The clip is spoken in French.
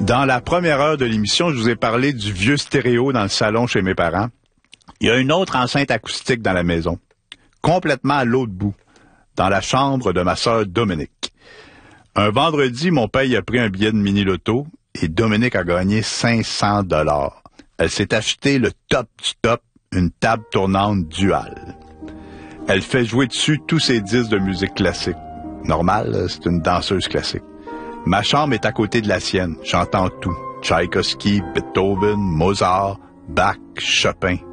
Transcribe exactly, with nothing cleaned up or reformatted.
Dans la première heure de l'émission, je vous ai parlé du vieux stéréo dans le salon chez mes parents. Il y a une autre enceinte acoustique dans la maison, complètement à l'autre bout, dans la chambre de ma sœur Dominique. Un vendredi, mon père a pris un billet de mini-loto et Dominique a gagné cinq cents dollars. Elle s'est acheté le top du top, une table tournante duale. Elle fait jouer dessus tous ses disques de musique classique. Normal, c'est une danseuse classique. Ma chambre est à côté de la sienne. J'entends tout. Tchaïkovski, Beethoven, Mozart, Bach, Chopin.